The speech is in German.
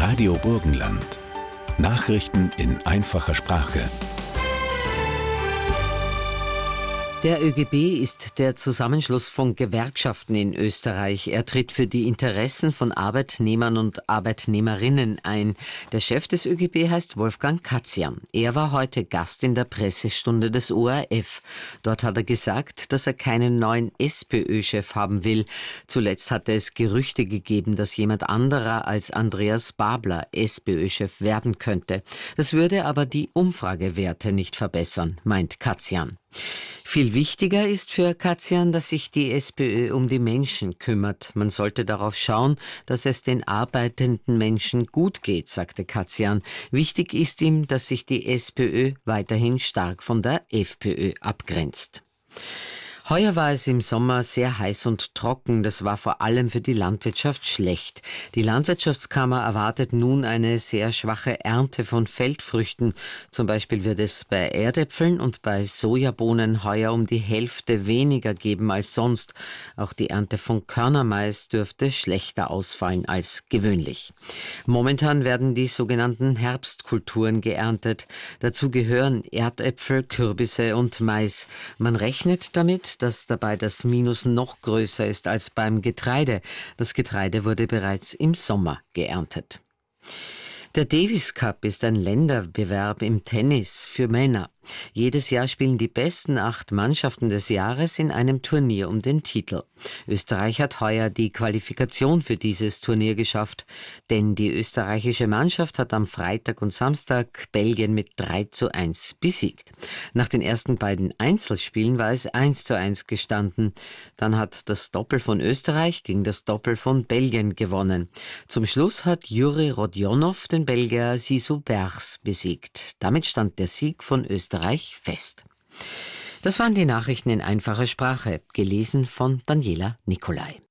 Radio Burgenland. Nachrichten in einfacher Sprache. Der ÖGB ist der Zusammenschluss von Gewerkschaften in Österreich. Er tritt für die Interessen von Arbeitnehmern und Arbeitnehmerinnen ein. Der Chef des ÖGB heißt Wolfgang Katzian. Er war heute Gast in der Pressestunde des ORF. Dort hat er gesagt, dass er keinen neuen SPÖ-Chef haben will. Zuletzt hatte es Gerüchte gegeben, dass jemand anderer als Andreas Babler SPÖ-Chef werden könnte. Das würde aber die Umfragewerte nicht verbessern, meint Katzian. Viel wichtiger ist für Katzian, dass sich die SPÖ um die Menschen kümmert. Man sollte darauf schauen, dass es den arbeitenden Menschen gut geht, sagte Katzian. Wichtig ist ihm, dass sich die SPÖ weiterhin stark von der FPÖ abgrenzt. Heuer war es im Sommer sehr heiß und trocken. Das war vor allem für die Landwirtschaft schlecht. Die Landwirtschaftskammer erwartet nun eine sehr schwache Ernte von Feldfrüchten. Zum Beispiel wird es bei Erdäpfeln und bei Sojabohnen heuer um die Hälfte weniger geben als sonst. Auch die Ernte von Körnermais dürfte schlechter ausfallen als gewöhnlich. Momentan werden die sogenannten Herbstkulturen geerntet. Dazu gehören Erdäpfel, Kürbisse und Mais. Man rechnet damit, dass dabei das Minus noch größer ist als beim Getreide. Das Getreide wurde bereits im Sommer geerntet. Der Davis Cup ist ein Länderbewerb im Tennis für Männer. Jedes Jahr spielen die besten 8 Mannschaften des Jahres in einem Turnier um den Titel. Österreich hat heuer die Qualifikation für dieses Turnier geschafft, denn die österreichische Mannschaft hat am Freitag und Samstag Belgien mit 3:1 besiegt. Nach den ersten beiden Einzelspielen war es 1:1 gestanden. Dann hat das Doppel von Österreich gegen das Doppel von Belgien gewonnen. Zum Schluss hat Juri Rodionov den Belgier Sisu Bergs besiegt. Damit stand der Sieg von Österreich fest. Das waren die Nachrichten in einfacher Sprache, gelesen von Daniela Nicolai.